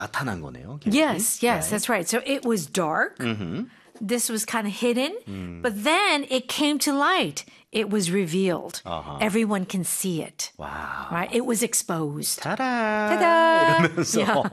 나타난 거네요. Yes, right? that's right. So it was dark. This was kind of hidden, but then it came to light. It was revealed. Everyone can see it. Wow. Right? It was exposed. 타다! 타다! 이러면서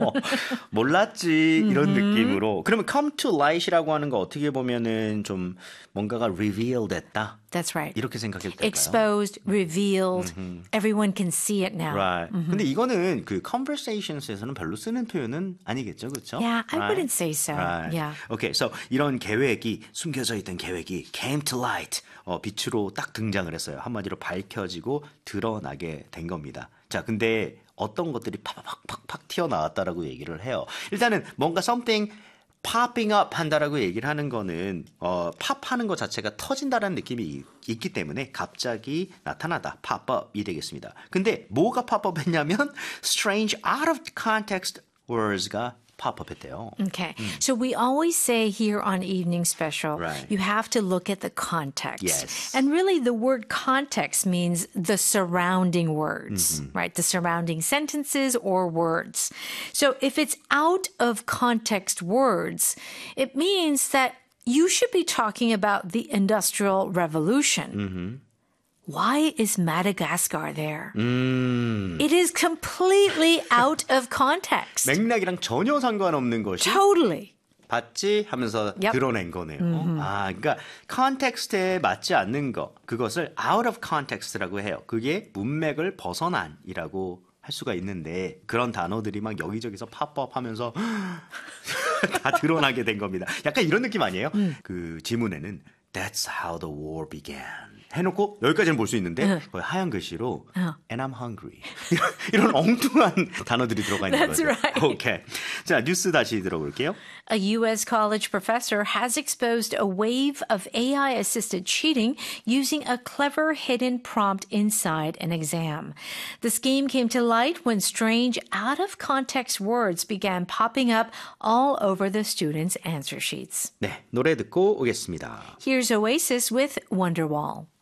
몰랐지 이런 느낌으로. 그러면 come to light이라고 하는 거 어떻게 보면은 좀 뭔가가 reveal 됐다. That's right. 이렇게 생각해도 될까요? Exposed, revealed. Everyone can see it now. Right. 근데 이거는 그 conversations에서는 별로 쓰는 표현은 아니겠죠, 그렇죠? Yeah, I wouldn't say so. Right. Yeah. Okay, so 이런 계획이 숨겨져 있던 계획이 came to light. 빛으로 딱 등장을 했어요. 한마디로 밝혀지고 드러나게 된 겁니다. 자, 근데 어떤 것들이 팍팍팍팍 튀어나왔다라고 얘기를 해요. 일단은 뭔가 something popping up 한다라고 얘기를 하는 거는 팝하는 것 자체가 터진다라는 느낌이 있기 때문에 갑자기 나타나다 pop up이 되겠습니다. 근데 뭐가 pop up 했냐면 strange out of context words가 pop up 했대요. Okay. So we always say here on Evening Special, Right. you have to look at the context. Yes. And really the word context means the surrounding words, right? The surrounding sentences or words. So if it's out of context words, it means that you should be talking about the Industrial Revolution. Why is Madagascar there? It is completely out of context. 맥락이랑 전혀 상관없는 것이 Totally. 봤지 하면서 Yep. 드러낸 거네요. 그러니까 컨텍스트에 맞지 않는 거 그것을 out of context라고 해요. 그게 문맥을 벗어난이라고 할 수가 있는데 그런 단어들이 막 여기저기서 팝업 하면서 다 드러나게 된 겁니다. 약간 이런 느낌 아니에요? 그 지문에는 That's how the war began. 해놓고 여기까지는 볼 수 있는데 거의 하얀 글씨로 And I'm hungry. 이런 엉뚱한 단어들이 들어가 있는 That's 거죠. right. 오케이. 자, 뉴스 다시 들어볼게요. A U.S. college professor has exposed a wave of AI-assisted cheating using a clever hidden prompt inside an exam. The scheme came to light when strange, out-of-context words began popping up all over the students' answer sheets. 네, 노래 듣고 오겠습니다. Here's Oasis with Wonderwall.